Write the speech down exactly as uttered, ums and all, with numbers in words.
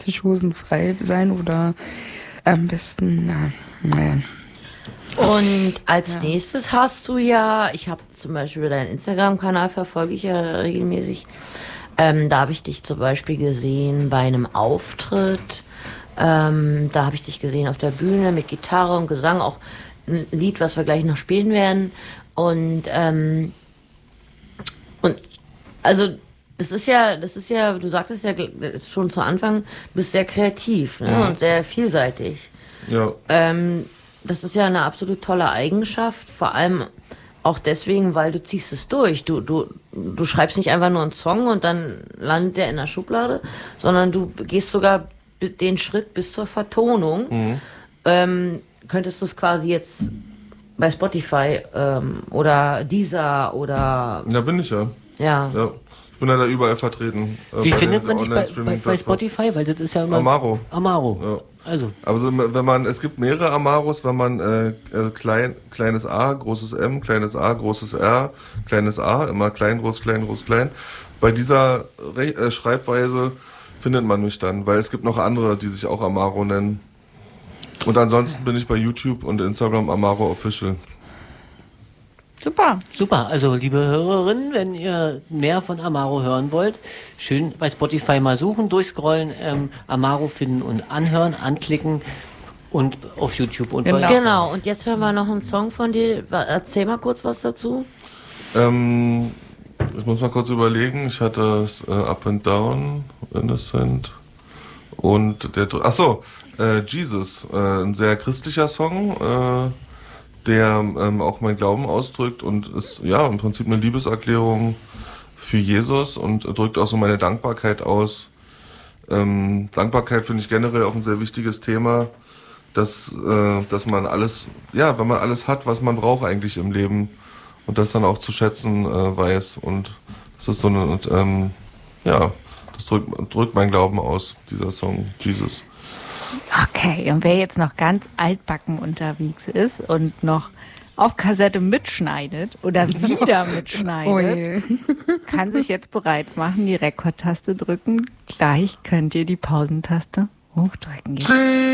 hosenfrei sein oder am besten, na, naja. Und als Ja. nächstes hast du ja, ich habe zum Beispiel deinen Instagram-Kanal, verfolge ich ja regelmäßig. Ähm, da habe ich dich zum Beispiel gesehen bei einem Auftritt. Ähm, da habe ich dich gesehen auf der Bühne mit Gitarre und Gesang, auch ein Lied, was wir gleich noch spielen werden. Und ähm, und also das ist ja, das ist ja, du sagtest ja schon zu Anfang, du bist sehr kreativ, ne? Mhm. Und sehr vielseitig. Ja. Ähm, das ist ja eine absolut tolle Eigenschaft, vor allem auch deswegen, weil du ziehst es durch. Du, du, du schreibst nicht einfach nur einen Song und dann landet der in der Schublade, sondern du gehst sogar den Schritt bis zur Vertonung. Mhm. Ähm, könntest du es quasi jetzt bei Spotify ähm, oder Deezer oder... Ja, bin ich ja. Ja. Ja. Ich bin ja da überall vertreten. äh, Wie bei findet den man dich bei, bei, bei Online-Streaming-Plattformen. Spotify? Weil das ist ja immer... Amaro. Amaro. Ja. Also, Also wenn man, es gibt mehrere Amaros, wenn man äh, äh, klein, kleines A, großes M, kleines A, großes R, kleines A, immer klein, groß, klein, groß, klein. Bei dieser Re äh, Schreibweise findet man mich dann, weil es gibt noch andere, die sich auch Amaro nennen. Und ansonsten bin ich bei YouTube und Instagram Amaro Official. Super. super. Also, liebe Hörerinnen, wenn ihr mehr von Amaro hören wollt, schön bei Spotify mal suchen, durchscrollen, ähm, Amaro finden und anhören, anklicken und auf YouTube und Genau. bei Genau, und jetzt hören wir noch einen Song von dir. Erzähl mal kurz was dazu. Ähm, ich muss mal kurz überlegen. Ich hatte äh, Up and Down, Innocent und der... Ach so, äh, Jesus, äh, ein sehr christlicher Song, äh, der ähm, auch mein Glauben ausdrückt und ist ja im Prinzip eine Liebeserklärung für Jesus und drückt auch so meine Dankbarkeit aus. Ähm, Dankbarkeit finde ich generell auch ein sehr wichtiges Thema, dass, äh, dass man alles, ja, wenn man alles hat, was man braucht eigentlich im Leben und das dann auch zu schätzen äh, weiß und das ist so eine, und, ähm, ja, das drückt, drückt mein Glauben aus, dieser Song, Jesus. Okay, und wer jetzt noch ganz altbacken unterwegs ist und noch auf Kassette mitschneidet oder wieder mitschneidet, kann sich jetzt bereit machen, die Rekordtaste drücken. Gleich könnt ihr die Pausentaste hochdrücken.